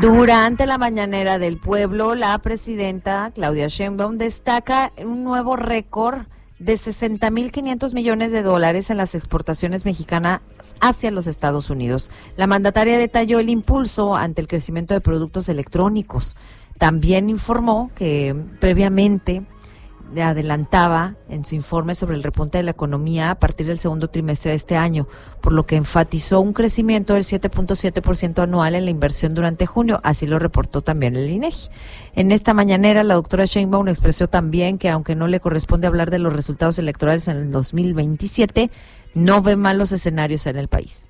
Durante la mañanera del pueblo, la presidenta Claudia Sheinbaum destaca un nuevo récord de 60.500 millones de dólares en las exportaciones mexicanas hacia los Estados Unidos. La mandataria detalló el impulso ante el crecimiento de productos electrónicos. También informó que previamente adelantaba en su informe sobre el repunte de la economía a partir del segundo trimestre de este año, por lo que enfatizó un crecimiento del 7.7% anual en la inversión durante junio, así lo reportó también el INEGI. En esta mañanera, la doctora Sheinbaum expresó también que aunque no le corresponde hablar de los resultados electorales en el 2027, no ve malos escenarios en el país.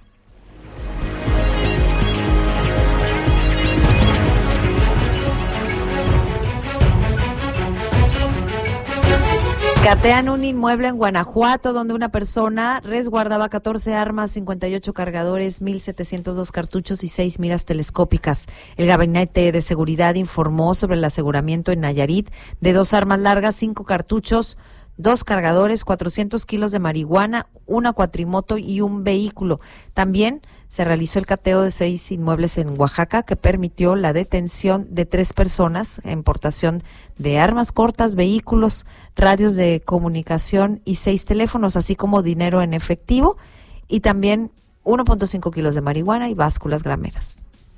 Catean un inmueble en Guanajuato donde una persona resguardaba 14 armas, 58 cargadores, 1.702 cartuchos y 6 miras telescópicas. El Gabinete de Seguridad informó sobre el aseguramiento en Nayarit de 2 armas largas, 5 cartuchos, 2 cargadores, 400 kilos de marihuana, una cuatrimoto y un vehículo. También se realizó el cateo de 6 inmuebles en Oaxaca que permitió la detención de 3 personas en portación de armas cortas, vehículos, radios de comunicación y 6 teléfonos, así como dinero en efectivo y también 1.5 kilos de marihuana y básculas grameras.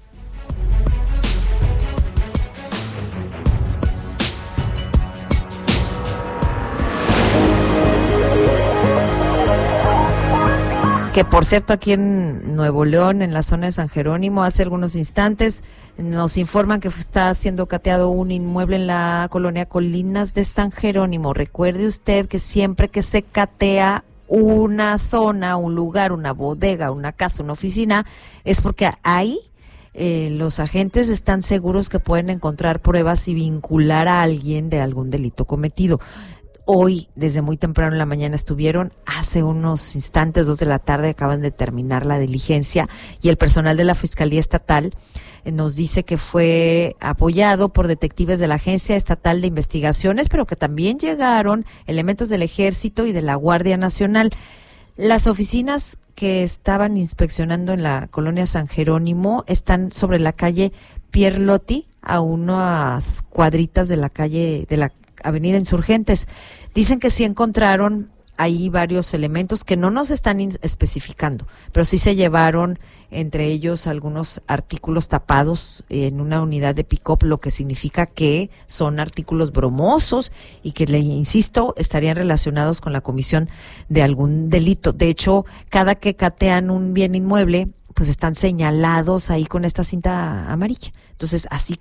Que por cierto, aquí en Nuevo León, en la zona de San Jerónimo, hace algunos instantes nos informan que está siendo cateado un inmueble en la colonia Colinas de San Jerónimo. Recuerde usted que siempre que se catea una zona, un lugar, una bodega, una casa, una oficina, es porque ahí los agentes están seguros que pueden encontrar pruebas y vincular a alguien de algún delito cometido. Hoy, desde muy temprano en la mañana estuvieron, hace unos instantes, 2 de la tarde, acaban de terminar la diligencia y el personal de la Fiscalía Estatal nos dice que fue apoyado por detectives de la Agencia Estatal de Investigaciones, pero que también llegaron elementos del Ejército y de la Guardia Nacional. Las oficinas que estaban inspeccionando en la colonia San Jerónimo están sobre la calle Pierre Loti, a unas cuadritas de la calle de la Avenida Insurgentes. Dicen que sí encontraron ahí varios elementos que no nos están especificando, pero sí se llevaron entre ellos algunos artículos tapados en una unidad de pick-up, lo que significa que son artículos bromosos y que, le insisto, estarían relacionados con la comisión de algún delito. De hecho, cada que catean un bien inmueble, pues están señalados ahí con esta cinta amarilla. Entonces, así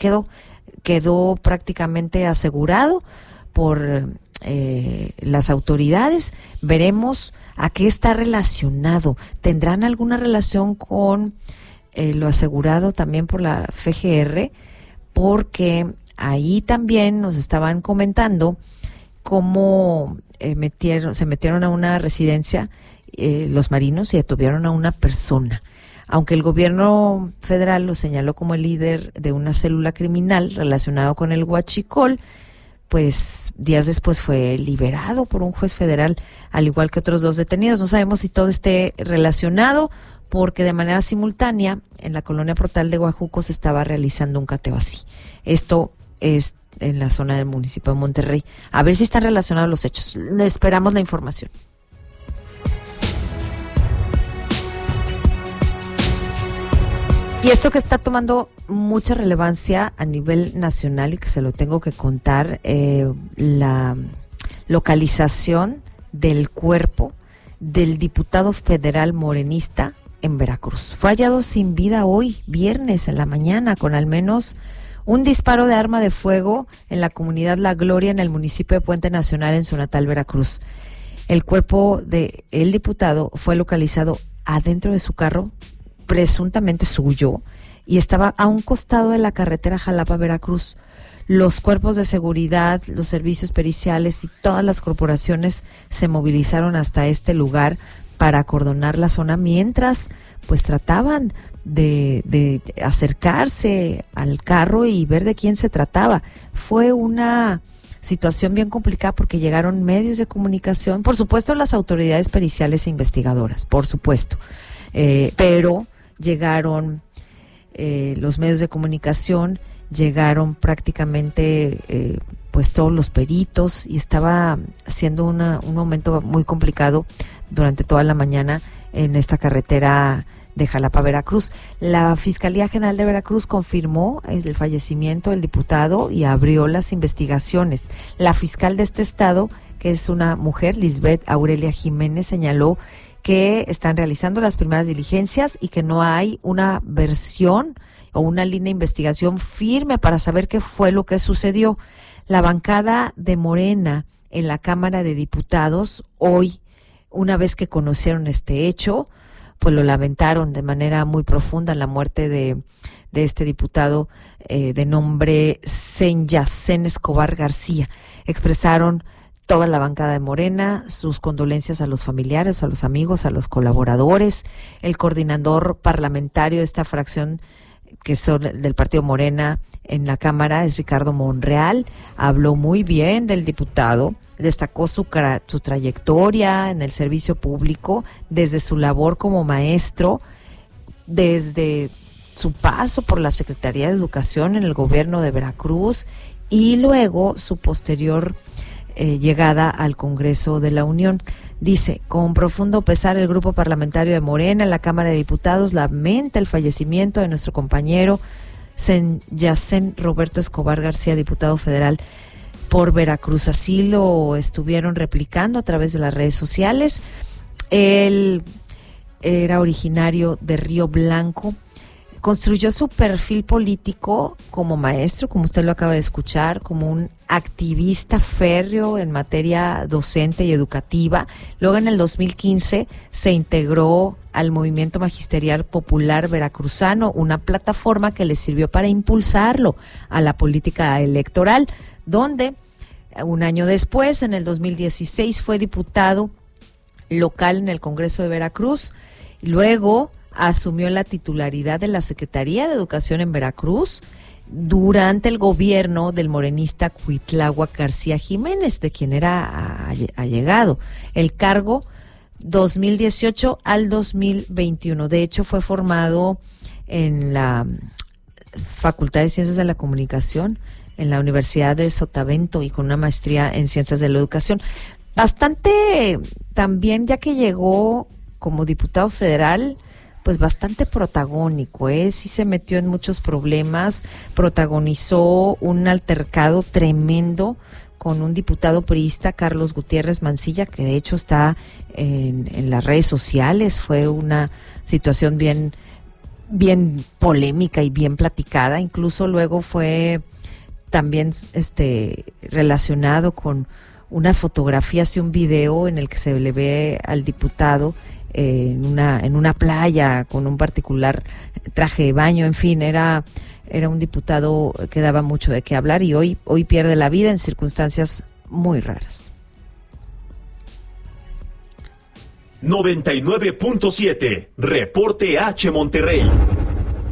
quedó prácticamente asegurado por las autoridades. Veremos a qué está relacionado. ¿Tendrán alguna relación con lo asegurado también por la FGR? Porque ahí también nos estaban comentando cómo se metieron a una residencia los marinos y detuvieron a una persona. Aunque el gobierno federal lo señaló como el líder de una célula criminal relacionado con el huachicol, pues días después fue liberado por un juez federal, al igual que otros 2 detenidos. No sabemos si todo esté relacionado, porque de manera simultánea en la colonia Portal de Guajuco se estaba realizando un cateo así. Esto es en la zona del municipio de Monterrey. A ver si están relacionados los hechos. Esperamos la información. Y esto que está tomando mucha relevancia a nivel nacional y que se lo tengo que contar, la localización del cuerpo del diputado federal morenista en Veracruz. Fue hallado sin vida hoy, viernes en la mañana, con al menos un disparo de arma de fuego en la comunidad La Gloria, en el municipio de Puente Nacional, en su natal Veracruz. El cuerpo del diputado fue localizado adentro de su carro, presuntamente suyo, y estaba a un costado de la carretera Jalapa-Veracruz. Los cuerpos de seguridad, los servicios periciales y todas las corporaciones se movilizaron hasta este lugar para acordonar la zona, mientras pues trataban de acercarse al carro y ver de quién se trataba. Fue una situación bien complicada porque llegaron medios de comunicación, por supuesto las autoridades periciales e investigadoras, por supuesto, pero llegaron los medios de comunicación, llegaron prácticamente pues todos los peritos y estaba siendo un momento muy complicado durante toda la mañana en esta carretera de Jalapa, Veracruz. La Fiscalía General de Veracruz confirmó el fallecimiento del diputado y abrió las investigaciones. La fiscal de este estado, que es una mujer, Lisbeth Aurelia Jiménez, señaló que están realizando las primeras diligencias y que no hay una versión o una línea de investigación firme para saber qué fue lo que sucedió. La bancada de Morena en la Cámara de Diputados hoy, una vez que conocieron este hecho, pues lo lamentaron de manera muy profunda, la muerte de este diputado de nombre Senyacén Escobar García. Expresaron toda la bancada de Morena sus condolencias a los familiares, a los amigos, a los colaboradores. El coordinador parlamentario de esta fracción, que son del partido Morena en la Cámara, es Ricardo Monreal, habló muy bien del diputado, destacó su trayectoria en el servicio público, desde su labor como maestro, desde su paso por la Secretaría de Educación en el gobierno de Veracruz y luego su posterior llegada al Congreso de la Unión. Dice: con profundo pesar, el grupo parlamentario de Morena en la Cámara de Diputados lamenta el fallecimiento de nuestro compañero Senyacén Roberto Escobar García, diputado federal por Veracruz. Así lo estuvieron replicando a través de las redes sociales. Él era originario de Río Blanco. Construyó su perfil político como maestro, como usted lo acaba de escuchar, como un activista férreo en materia docente y educativa. Luego, en el 2015, se integró al Movimiento Magisterial Popular Veracruzano, una plataforma que le sirvió para impulsarlo a la política electoral, donde un año después, en el 2016, fue diputado local en el Congreso de Veracruz. Luego asumió la titularidad de la Secretaría de Educación en Veracruz durante el gobierno del morenista Cuitláhuac García Jiménez, de quien era allegado. El cargo 2018 al 2021. De hecho, fue formado en la Facultad de Ciencias de la Comunicación en la Universidad de Sotavento y con una maestría en Ciencias de la Educación. Bastante también, ya que llegó como diputado federal, pues bastante protagónico, sí se metió en muchos problemas, protagonizó un altercado tremendo con un diputado priista, Carlos Gutiérrez Mancilla, que de hecho está en las redes sociales. Fue una situación bien polémica y bien platicada. Incluso luego fue también relacionado con unas fotografías y un video en el que se le ve al diputado en una playa con un particular traje de baño. En fin, era un diputado que daba mucho de qué hablar y hoy pierde la vida en circunstancias muy raras. 99.7 Reporte H Monterrey.